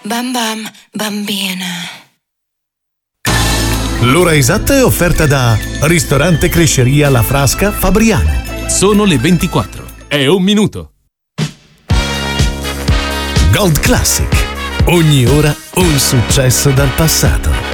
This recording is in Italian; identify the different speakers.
Speaker 1: Bam bam, bambina.
Speaker 2: L'ora esatta è offerta da Ristorante Cresceria La Frasca Fabriano.
Speaker 3: Sono le 24. È un minuto.
Speaker 2: Gold Classic. Ogni ora un successo dal passato.